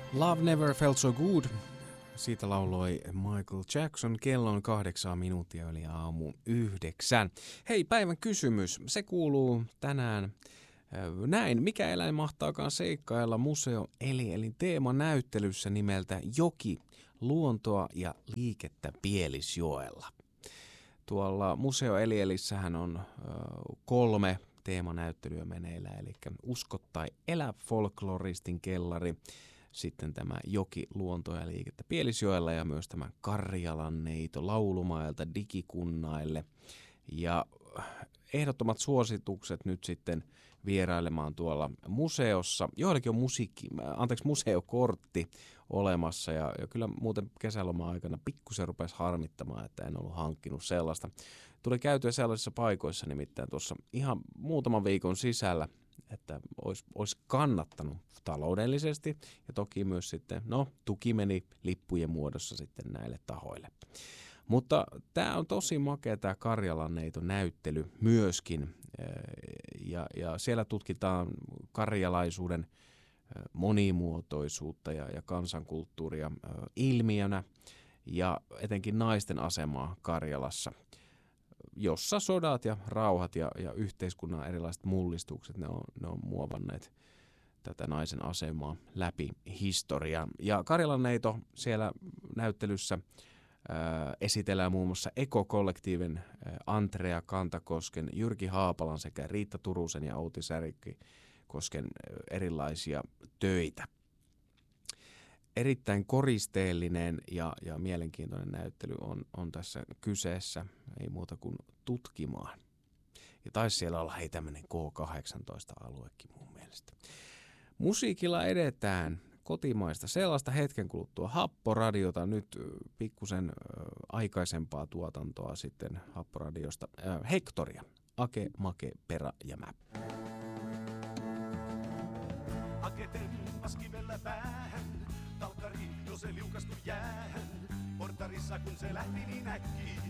Love Never Felt So Good. Siitä lauloi Michael Jackson. Kello on 8 minuuttia yli aamu 9. Hei, päivän kysymys. Se kuuluu tänään näin. Mikä eläin mahtaakaan seikkailla Museo Elielin teemanäyttelyssä nimeltä Joki, luontoa ja liikettä Pielisjoella? Tuolla Museo Elielissähän on 3 teemanäyttelyä meneillä, eli Usko tai elä, folkloristin kellari, sitten tämä Joki, luontoa ja liikettä Pielisjoella ja myös tämä Karjalan neito laulumailta digikunnaille. Ja ehdottomat suositukset nyt sitten vierailemaan tuolla museossa. Joillakin on museokortti olemassa ja kyllä muuten kesäloma-aikana pikkusen rupesi harmittamaan, että en ollut hankkinut sellaista. Tuli käytyä sellaisissa paikoissa nimittäin tuossa ihan muutaman viikon sisällä, että olisi kannattanut taloudellisesti ja toki myös sitten, tuki meni lippujen muodossa sitten näille tahoille. Mutta tämä on tosi makea tämä Karjalan neito näyttely myöskin ja siellä tutkitaan karjalaisuuden monimuotoisuutta ja kansankulttuuria ilmiönä ja etenkin naisten asemaa Karjalassa, jossa sodat ja rauhat ja yhteiskunnan erilaiset mullistukset, ne on muovanneet tätä naisen asemaa läpi historiaa. Ja Karjalan neito siellä näyttelyssä esitellään muun muassa Eko-kollektiivin Andrea Kantakosken, Jyrki Haapalan sekä Riitta Turusen ja Outi Särkikosken erilaisia töitä. Erittäin koristeellinen ja mielenkiintoinen näyttely on tässä kyseessä, ei muuta kuin tutkimaan. Ja taisi siellä olla tämmöinen K18-aluekin mun mielestä. Musiikilla edetään kotimaista sellaista hetken kuluttua Happoradiota, nyt pikkusen aikaisempaa tuotantoa sitten Happoradiosta. Hektoria, Ake, Make, Perä ja Mä. Ake tempas kivellä päähän, talkkari, jo se liukastui jäähän. Portarissa kun se lähti niin äkkiä,